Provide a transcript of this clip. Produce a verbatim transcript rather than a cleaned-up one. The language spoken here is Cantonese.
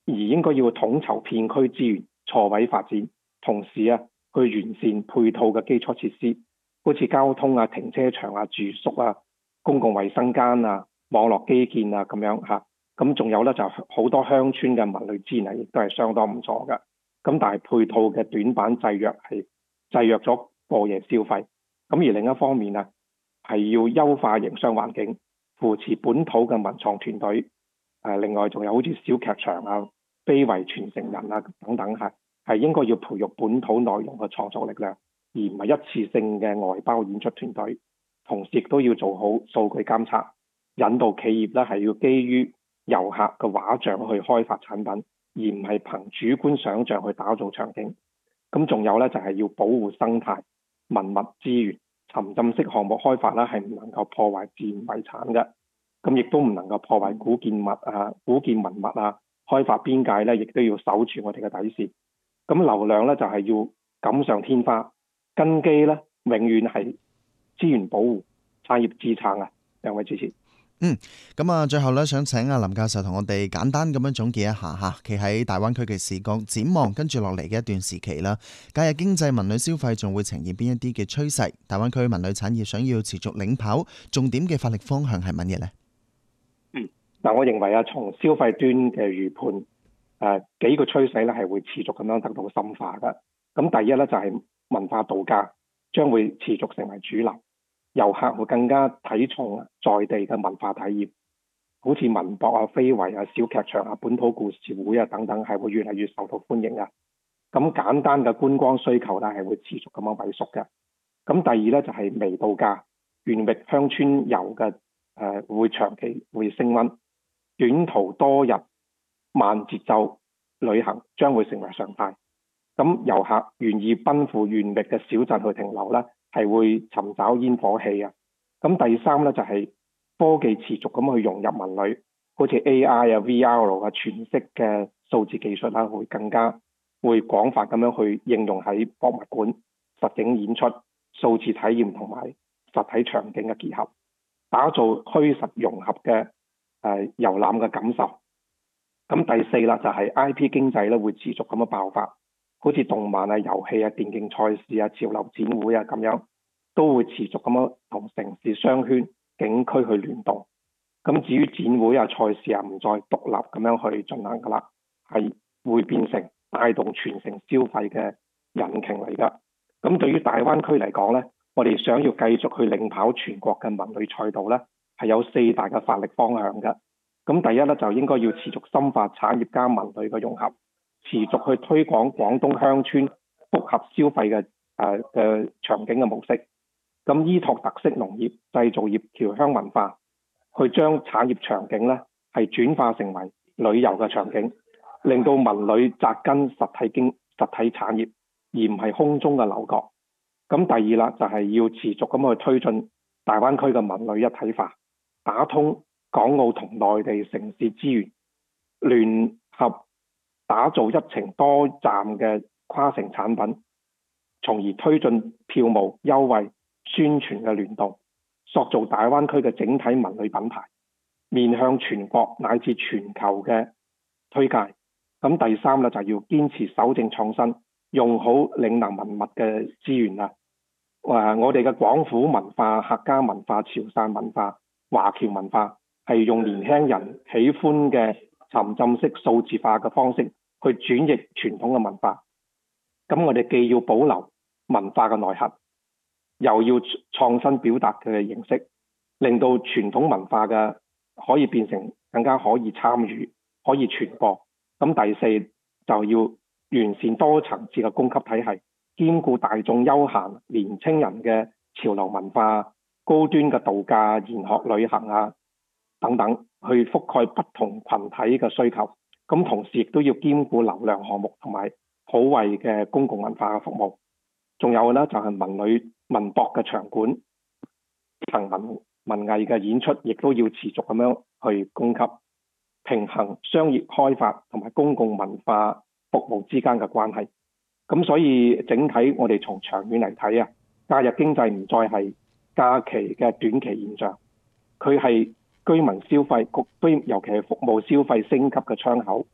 而應該要統籌片區資源，錯位發展，同時啊去完善配套嘅基礎設施，好似交通啊、停車場啊、住宿啊、公共衛生間啊、網絡基建啊咁樣嚇。咁仲有咧就好多鄉村嘅文旅資源亦都係相當唔錯嘅。咁但係配套嘅短板制約係制約咗過夜消費。咁而另一方面啊，係要優化營商環境，扶持本土嘅文創團隊。誒，另外仲有好似小劇場啊、非遺傳承人啊等等嚇，係應該要培育本土內容嘅創作力量，而唔係一次性嘅外包演出團隊。同時亦都要做好數據監測，引導企業咧係要基於遊客嘅畫像去開發產品，而唔係憑主觀想像去打造場景。咁仲有咧就係要保護生態、文物資源。沉浸式項目開發咧係唔能夠破壞自然遺產嘅，咁亦都唔能夠破壞古建物啊、古建文物啊。開發邊界咧，亦都要守住我哋嘅底線。咁流量咧就係要錦上添花，根基咧永遠係資源保護、產業支撐啊！兩位主持。 嗯，咁啊，最後咧想請阿林教授同我哋簡單咁樣總結一下吓，企喺大灣區嘅視角展望，跟住落嚟嘅一段時期啦，假日經濟文旅消費仲會呈現邊一啲嘅趨勢？大灣區文旅產業想要持續領跑，重點嘅發力方向係乜嘢呢？ 嗯，嗱，我認為啊，從消費端嘅預判，誒、呃、幾個趨勢咧係會持續咁樣得到深化嘅。咁第一咧就係、是、文化度假將會持續成為主流。遊客會更加睇重在地嘅文化體驗，好似文博啊、非遺啊、小劇場啊、本土故事會啊等等，係會越嚟越受到歡迎啊。咁簡單嘅觀光需求咧係會持續咁樣萎縮嘅。咁第二咧就係微度假，園域鄉村遊嘅誒會長期會升溫，短途多日慢節奏旅行將會成為常態。咁遊客願意奔赴園域嘅小鎮去停留咧，係會尋找煙火氣啊！咁第三咧就係、是、科技持續咁去融入文旅，好似 A I 啊、V R 啊、全息嘅數字技術啦，會更加會廣泛咁樣去應用喺博物館、實景演出、數字體驗同埋實體場景嘅結合，打造虛實融合嘅誒遊覽嘅感受。咁第四啦就係、是、I P 經濟咧會持續咁樣爆發。好似動漫啊、遊戲啊、電競賽事啊、潮流展會啊咁樣，都會持續咁樣同城市商圈、景區去聯動。咁至於展會啊、賽事啊，唔再獨立咁樣去進行噶啦，係會變成帶動全城消費嘅引擎嚟噶。咁對於大灣區嚟講呢，我哋想要繼續去領跑全國嘅文旅賽道呢，係有四大嘅發力方向嘅。咁第一呢，就應該要持續深化產業加文旅嘅融合。持續去推廣廣東鄉村複合消費嘅誒嘅場景嘅模式，咁依託特色農業、製造業、僑鄉文化，去將產業場景咧係轉化成為旅遊嘅場景，令到文旅扎根實體經實體產業，而唔係空中嘅樓閣。咁第二啦，就係、是、要持續咁去推進大灣區嘅文旅一體化，打通港澳同內地城市資源，聯合打造一程多站嘅跨城產品，從而推進票務優惠宣傳嘅聯動，塑造大灣區嘅整體文旅品牌，面向全國乃至全球嘅推介。咁第三咧就係要堅持守正創新，用好嶺南文物嘅資源啊！誒，我哋嘅廣府文化、客家文化、潮汕文化、華僑文化，係用年輕人喜歡嘅沉浸式數字化嘅方式去轉譯傳統嘅文化。咁我哋既要保留文化嘅內核，又要創新表達嘅形式，令到傳統文化嘅可以變成更加可以參與、可以傳播。咁第四就要完善多層次嘅供給體系，兼顧大眾休閒、年青人嘅潮流文化、高端嘅度假、研學旅行啊等等，去覆蓋不同群體嘅需求。咁同時亦都要兼顧流量項目同埋普惠嘅公共文化嘅服務。仲有咧就係、是、文旅文博嘅場館、行文文藝嘅演出，亦都要持續咁樣去供給，平衡商業開發同埋公共文化服務之間嘅關係。咁所以整體我哋從長遠嚟睇啊，假日經濟唔再係假期嘅短期現象，佢係居民消費，尤其係服務消費升級嘅窗口，